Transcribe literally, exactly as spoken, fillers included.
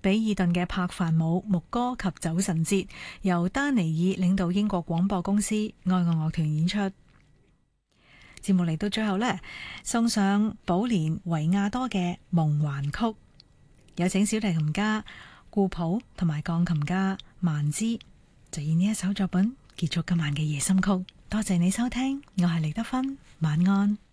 比爾頓嘅柏凡舞牧歌及酒神節，由丹尼爾領導英國廣播公司愛樂樂團演出。節目嚟到最後呢，送上寶蓮維亞多嘅夢幻曲，有請小提琴家顧普同埋鋼琴家萬芝，就以呢一首作品結束今晚嘅夜深曲。多謝你收聽，我係李德芬，晚安。